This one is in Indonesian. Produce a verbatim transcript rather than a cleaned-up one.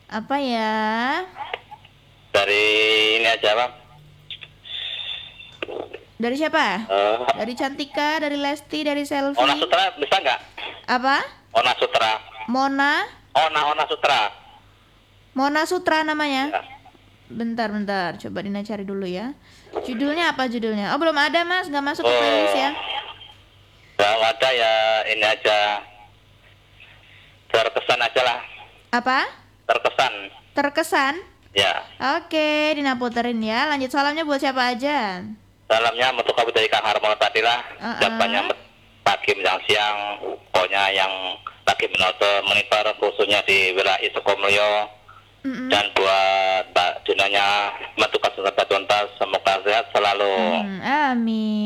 Apa ya? Dari ini aja bang. Dari siapa? Uh, Dari Cantika, dari Lesti, dari Selfie. Ona Sutra bisa nggak? Apa? Ona Sutra. Mona? Ona Ona Sutra. Mona Sutra namanya. Ya. Bentar, bentar. Coba Dina cari dulu ya. Judulnya apa judulnya? Oh, belum ada, Mas. Nggak masuk ke Oh. playlist ya. Kalau ada ya ini aja. Terkesan aja lah. Apa? Terkesan. Terkesan? Ya. Oke, Dina puterin ya. Lanjut, salamnya buat siapa aja? Salamnya untuk kamu dari Kang Harmono tadi lah. Uh-uh. Siapanya pagi menjelang siang. Pokoknya yang lagi menonton monitor khususnya di wilayah Sukomulyo. Mm-mm. Dan buat Mbak Dinanya menentukan sesuatu tuntas, semoga sehat selalu. Mm, amin.